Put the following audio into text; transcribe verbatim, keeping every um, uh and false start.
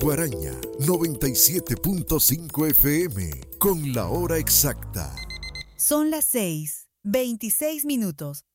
Guaraña noventa y siete punto cinco F M con la hora exacta. Son las seis, veintiséis minutos.